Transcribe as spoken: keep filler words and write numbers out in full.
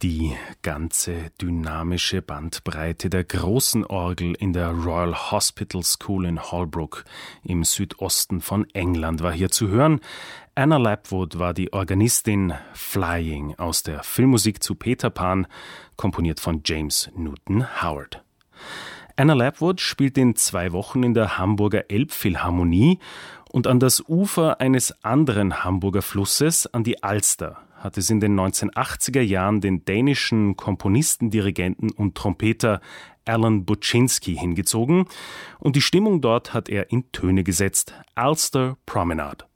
Die ganze dynamische Bandbreite der großen Orgel in der Royal Hospital School in Holbrook im Südosten von England war hier zu hören. Anna Lapwood war die Organistin. Flying aus der Filmmusik zu Peter Pan, komponiert von James Newton Howard. Anna Lapwood spielt in zwei Wochen in der Hamburger Elbphilharmonie und an das Ufer eines anderen Hamburger Flusses, an die Alster, hat es in den neunzehnhundertachtziger Jahren den dänischen Komponisten, Dirigenten und Trompeter Alan Buczynski hingezogen und die Stimmung dort hat er in Töne gesetzt. Ulster Promenade.